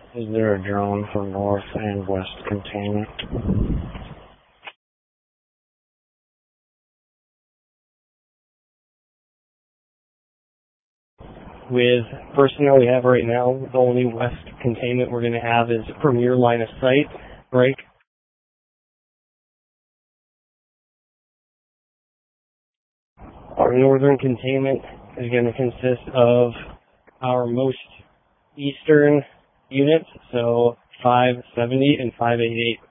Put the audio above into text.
Is there a drone for north and west containment? With personnel we have right now, the only west containment we're going to have is from your line of sight, break. Our northern containment is going to consist of our most eastern units, so 570 and 588.